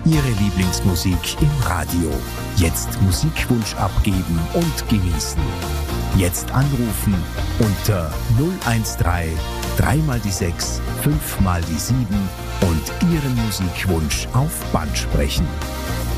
Ihre Lieblingsmusik im Radio. Jetzt Musikwunsch abgeben und genießen. Jetzt anrufen unter 013 3 mal die 6, 5 mal die 7 und Ihren Musikwunsch auf Band sprechen.